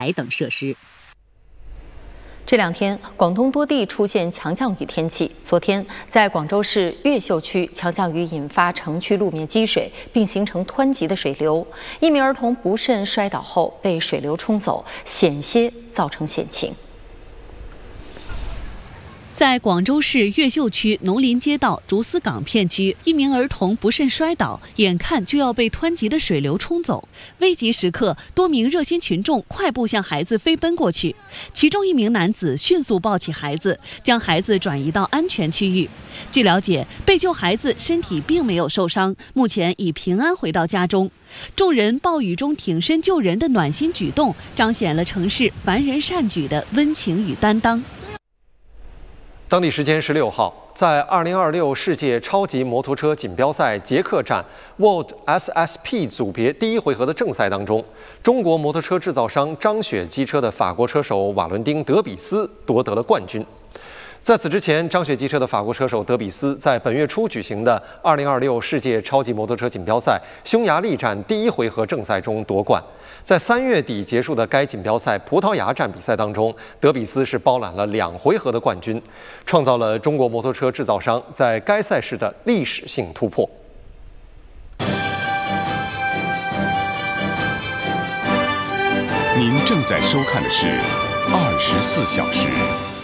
等设施。 这两天，广东多地出现强降雨天气。昨天，在广州市越秀区，强降雨引发城区路面积水，并形成湍急的水流。一名儿童不慎摔倒后被水流冲走，险些造成险情。 在广州市越秀区农林街道竹丝岗片区，一名儿童不慎摔倒，眼看就要被湍急的水流冲走。危急时刻，多名热心群众快步向孩子飞奔过去，其中一名男子迅速抱起孩子，将孩子转移到安全区域。据了解，被救孩子身体并没有受伤，目前已平安回到家中。众人暴雨中挺身救人的暖心举动，彰显了城市凡人善举的温情与担当。 当地时间16号，在2026世界超级摩托车锦标赛捷克站 World SSP 组别第一回合的正赛当中，中国摩托车制造商张雪机车的法国车手瓦伦丁·德比斯夺得了冠军。在此之前，张雪机车的法国车手德比斯在本月初举行的2026世界超级摩托车锦标赛匈牙利站第一回合正赛中夺冠。在3月底结束的该锦标赛葡萄牙站比赛当中，德比斯是包揽了2回合的冠军，创造了中国摩托车制造商在该赛事的历史性突破。 您正在收看的是24小时。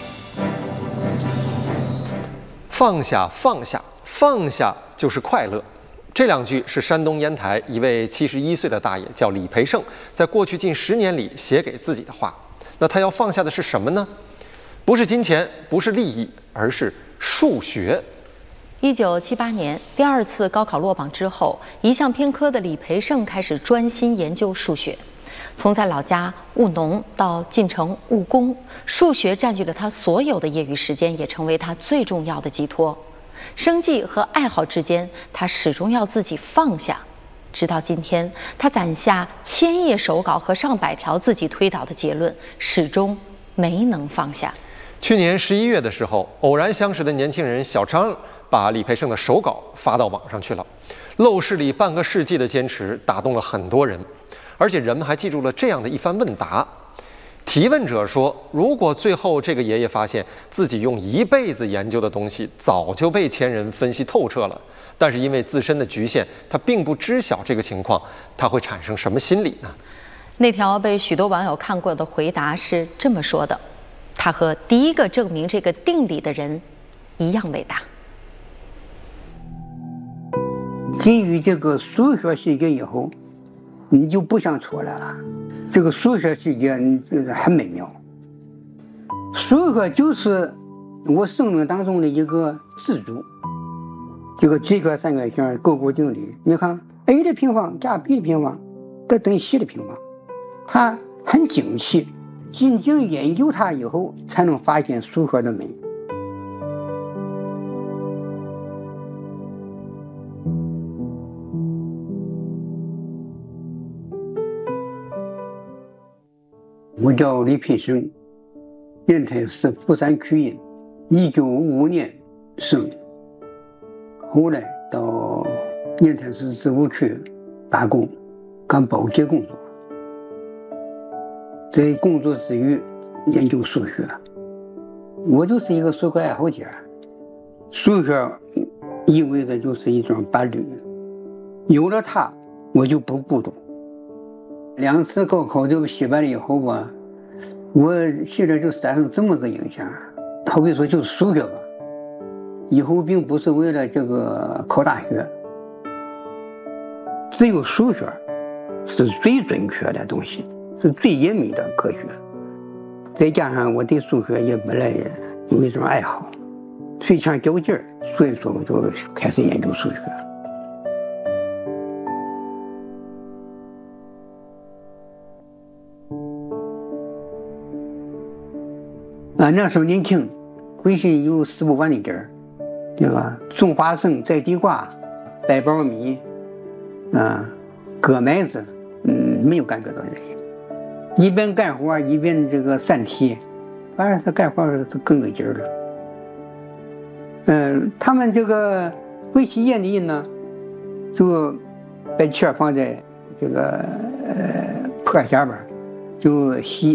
放下，放下，放下就是快乐。这两句是山东烟台一位71岁的大爷，叫李培胜，在过去近10年里写给自己的话。那他要放下的是什么呢？不是金钱，不是利益，而是数学。 1978年，第2次高考落榜之后，一向偏科的李培胜开始专心研究数学。从在老家务农到进城务工，数学占据了他所有的业余时间，也成为他最重要的寄托。生计和爱好之间，他始终要自己放下。直到今天，他攒下1000页手稿和上百条自己推导的结论，始终没能放下。 去年11月的时候，偶然相识的年轻人小张把李培胜的手稿发到网上去了。陋室里半个世纪的坚持打动了很多人，而且人们还记住了这样的一番问答。提问者说，如果最后这个爷爷发现自己用一辈子研究的东西早就被前人分析透彻了，但是因为自身的局限，他并不知晓这个情况，他会产生什么心理呢？ 那条被许多网友看过的回答是这么说的：他和第一个证明这个定理的人一样伟大。 基于这个数学世界以后，你就不想出来了。这个数学世界就是很美妙，数学就是我生命当中的一个支柱。这个几何三角形勾股定理，你看 a 的平方加 b 的平方得等于 c 的平方，它很精细，仅仅研究它以后才能发现数学的美。我叫李培胜，烟台市福山区人，1955年生，后来到烟台市自务区打工，干保洁工作，在工作之余研究数学。我就是一个数学爱好者，数学意味着就是一种伴侣，有了它我就不孤独。2次高考这个失败了以后吧，我现在就产生这么个影响，好比说就是数学吧，以后并不是为了这个考大学，只有数学是最准确的东西，是最严密的科学。再加上我对数学也本来也有一种爱好，最强较劲儿，所以说我就开始研究数学。那时候年轻，浑身有使不完的劲儿，这个种花生、摘地瓜、掰苞米，割麦子，没有感觉到累。一边干活一边这个散题，反而是干活是更有劲儿了。他们这个会吸烟的人呢，就把钱放在这个破下边，就吸。